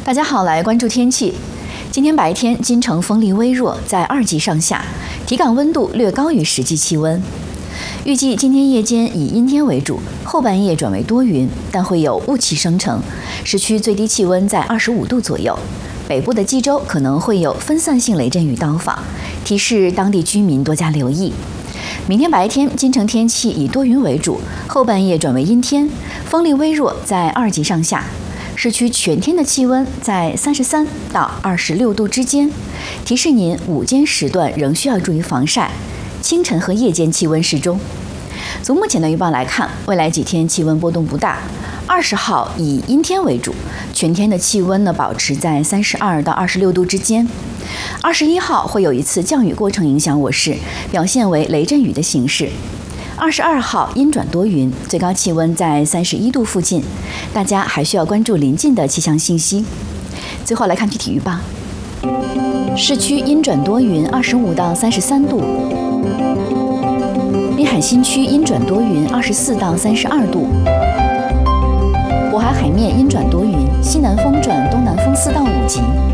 大家好，来关注天气。今天白天京城风力微弱，在2级上下，体感温度略高于实际气温。预计今天夜间以阴天为主，后半夜转为多云，但会有雾气生成。市区最低气温在25度左右。北部的冀州可能会有分散性雷阵雨到访，提示当地居民多加留意。明天白天，京城天气以多云为主，后半夜转为阴天，风力微弱，在2级上下。市区全天的气温在33到26度之间，提示您午间时段仍需要注意防晒，清晨和夜间气温适中。从目前的预报来看，未来几天气温波动不大。20号以阴天为主，全天的气温保持在32到26度之间。21号会有一次降雨过程影响我市，表现为雷阵雨的形式。22号阴转多云，最高气温在31度附近，大家还需要关注临近的气象信息。最后来看具体预报：市区阴转多云，25到33度；滨海新区阴转多云，24到32度；渤海海面阴转多云，西南风转东南风4到5级。